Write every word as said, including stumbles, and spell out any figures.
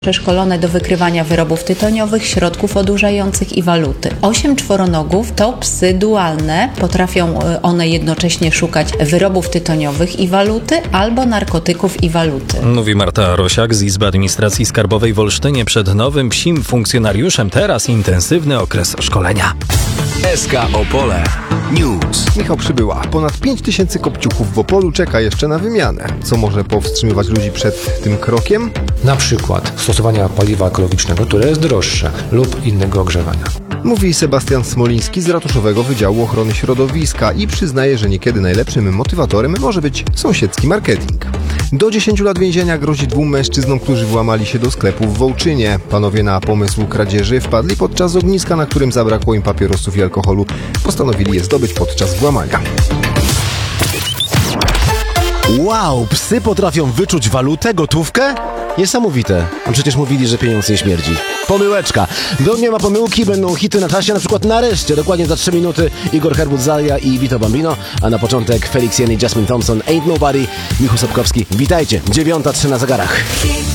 przeszkolone do wykrywania wyrobów tytoniowych, środków odurzających i waluty. Osiem czworonogów to psy dualne. Potrafią one jednocześnie szukać wyrobów tytoniowych i waluty albo narkotyków i waluty. Mówi Marta Rosiak z Izby Administracji Skarbowej w Olsztynie. Przed nowym psim funkcjonariuszem teraz intensywny okres szkolenia. S K Opole News. Michał Przybyła. Ponad pięć tysięcy kopciuchów w Opolu czeka jeszcze na wymianę. Co może powstrzymywać ludzi przed tym krokiem? Na przykład stosowania paliwa ekologicznego, które jest droższe, lub innego ogrzewania. Mówi Sebastian Smoliński z Ratuszowego Wydziału Ochrony Środowiska i przyznaje, że niekiedy najlepszym motywatorem może być sąsiedzki marketing. Do dziesięciu lat więzienia grozi dwóm mężczyznom, którzy włamali się do sklepu w Wołczynie. Panowie na pomysł kradzieży wpadli podczas ogniska, na którym zabrakło im papierosów i alkoholu. Postanowili je zdobyć podczas włamania. Wow, psy potrafią wyczuć walutę, gotówkę? Niesamowite. Przecież mówili, że pieniądz nie śmierdzi. Pomyłeczka. Do nie ma pomyłki, będą hity na czasie, na przykład nareszcie, dokładnie za trzy minuty Igor Herbut-Zalia i Vito Bambino, a na początek Felix Jen i Jasmine Thompson, Ain't Nobody, Michu Sapkowski. Witajcie, dziewiąta trzy na zegarach.